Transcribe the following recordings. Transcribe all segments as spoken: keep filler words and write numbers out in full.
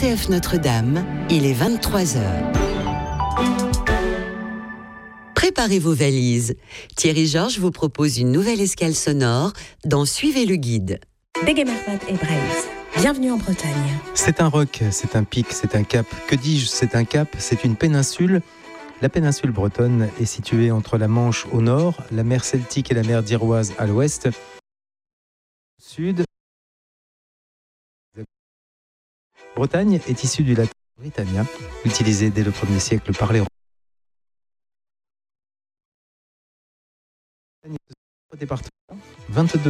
C F Notre-Dame, il est vingt-trois heures. Préparez vos valises. Thierry Georges vous propose une nouvelle escale sonore dans Suivez le guide. Begemermat et Braise. Bienvenue en Bretagne. C'est un roc, c'est un pic, c'est un cap. Que dis-je, c'est un cap, c'est une péninsule. La péninsule bretonne est située entre la Manche au nord, la mer Celtique et la mer d'Iroise à l'ouest. Sud. Bretagne est issue du latin britannia, utilisé dès le premier siècle par les Romains. Département, vingt-deux.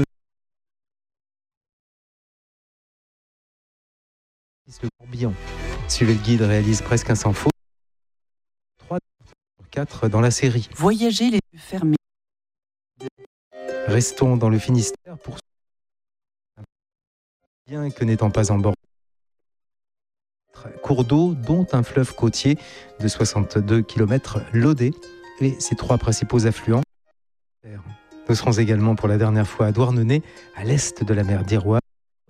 Le Morbihan. Suivez le guide réalise presque un sans faute. trois sur quatre dans la série. Voyager les yeux fermés. Restons dans le Finistère pour bien que n'étant pas en bord. Cours d'eau, dont un fleuve côtier de soixante-deux kilomètres, l'Audet, et ses trois principaux affluents. Nous serons également pour la dernière fois à Douarnenez, à l'est de la mer d'Iroise.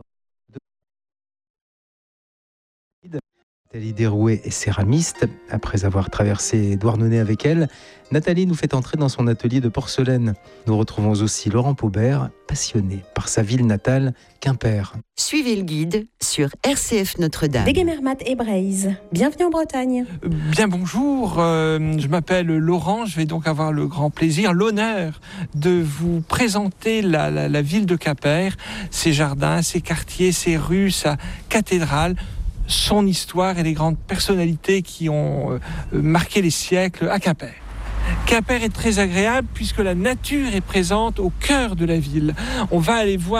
Nathalie Derouet est céramiste. Après avoir traversé Douarnenez avec elle, Nathalie nous fait entrer dans son atelier de porcelaine. Nous retrouvons aussi Laurent Paubert, passionné par sa ville natale, Quimper. Suivez le guide sur R C F Notre-Dame. Begemermat et Braise. Bienvenue en Bretagne. Bien bonjour, euh, je m'appelle Laurent, je vais donc avoir le grand plaisir, l'honneur de vous présenter la, la, la ville de Quimper, ses jardins, ses quartiers, ses rues, sa cathédrale, son histoire et les grandes personnalités qui ont euh, marqué les siècles à Quimper. Quimper est très agréable puisque la nature est présente au cœur de la ville. On va aller voir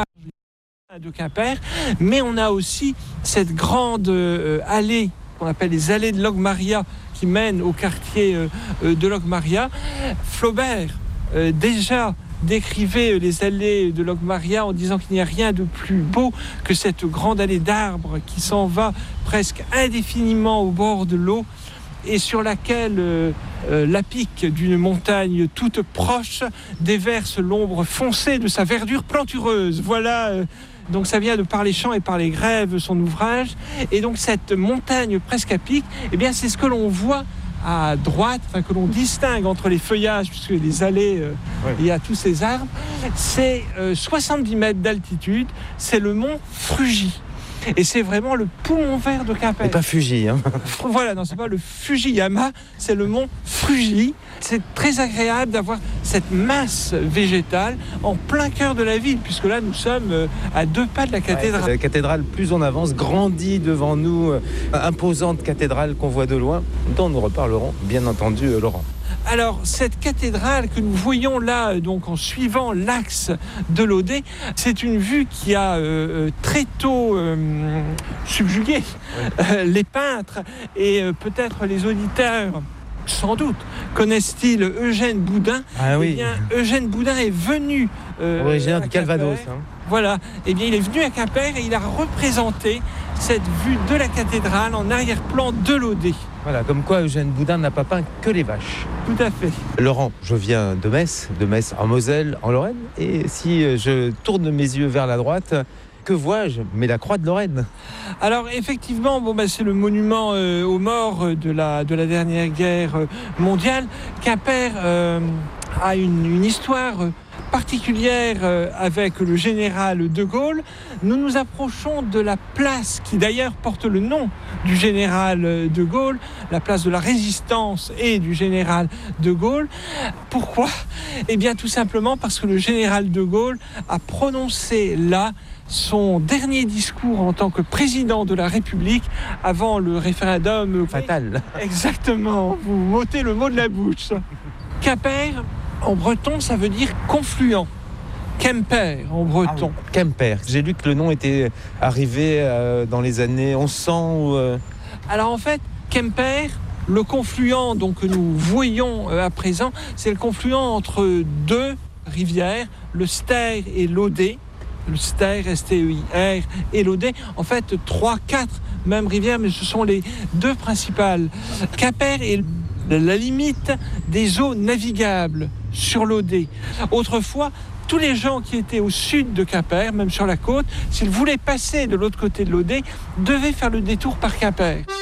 de Quimper, mais on a aussi cette grande euh, allée qu'on appelle les allées de Logmaria qui mènent au quartier euh, de Logmaria. Flaubert, euh, déjà décrivait les allées de Logmaria en disant qu'il n'y a rien de plus beau que cette grande allée d'arbres qui s'en va presque indéfiniment au bord de l'eau et sur laquelle euh, euh, la pique d'une montagne toute proche déverse l'ombre foncée de sa verdure plantureuse. Voilà, euh, donc ça vient de Par les champs et par les grèves, son ouvrage. Et donc cette montagne presque à pic, eh bien c'est ce que l'on voit à droite, enfin que l'on distingue entre les feuillages, puisque les allées, euh, oui. Il y a tous ces arbres, c'est euh, soixante-dix mètres d'altitude, c'est le mont Frugy. Et c'est vraiment le poumon vert de Quimper. Et pas Fuji, hein. Voilà, non, c'est pas le Fujiyama, c'est le mont Frugy. C'est très agréable d'avoir cette masse végétale en plein cœur de la ville, puisque là, nous sommes à deux pas de la cathédrale. Ouais, la cathédrale, plus on avance, grandit devant nous, euh, imposante cathédrale qu'on voit de loin, dont nous reparlerons, bien entendu, euh, Laurent. Alors, cette cathédrale que nous voyons là, donc en suivant l'axe de l'Audet, c'est une vue qui a euh, très tôt euh, subjugué euh, les peintres et euh, peut-être les auditeurs. Sans doute. Connaissent-ils Eugène Boudin ? Ah oui. Eh bien, Eugène Boudin est venu euh, originaire du Calvados. Hein. Voilà. Eh bien, il est venu à Quimper et il a représenté cette vue de la cathédrale en arrière-plan de l'Audet. Voilà, comme quoi Eugène Boudin n'a pas peint que les vaches. Tout à fait. Laurent, je viens de Metz, de Metz en Moselle, en Lorraine, et si je tourne mes yeux vers la droite, que vois-je ? Mais la croix de Lorraine. Alors effectivement, bon, bah, c'est le monument euh, aux morts de la, de la dernière guerre mondiale. Quimper euh, a une, une histoire particulière euh, avec le général de Gaulle. Nous nous approchons de la place qui d'ailleurs porte le nom du général de Gaulle, la place de la Résistance et du général de Gaulle. Pourquoi ? Eh bien tout simplement parce que le général de Gaulle a prononcé là son dernier discours en tant que président de la République avant le référendum fatal. Exactement, vous m'ôtez le mot de la bouche. Quimper, en breton, ça veut dire confluent. Quimper, en breton. Ah oui. Quimper. J'ai lu que le nom était arrivé euh, dans les années onze cents. Ou, euh... Alors en fait, Quimper, le confluent donc, que nous voyons euh, à présent, c'est le confluent entre deux rivières, le Ster et l'Audet. Le Ster, S T E I R, et l'Audet. En fait, trois, quatre, même rivières, mais ce sont les deux principales. Quimper est la limite des eaux navigables sur l'Audet. Autrefois, tous les gens qui étaient au sud de Quimper, même sur la côte, s'ils voulaient passer de l'autre côté de l'Odet, devaient faire le détour par Quimper.